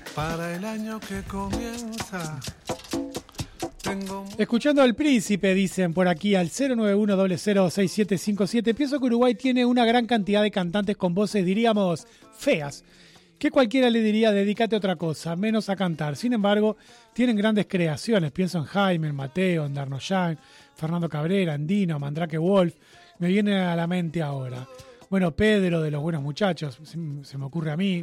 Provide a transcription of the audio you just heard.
para el año que comienza. Escuchando al Príncipe, dicen por aquí al 091006757. Pienso que Uruguay tiene una gran cantidad de cantantes con voces, diríamos, feas, que cualquiera le diría dedícate a otra cosa, menos a cantar. Sin embargo, tienen grandes creaciones. Pienso en Jaime, en Mateo, en Darnoyan, Fernando Cabrera, Andino, Mandrake Wolf. Me viene a la mente ahora. Bueno, Pedro de Los Buenos Muchachos, se me ocurre a mí.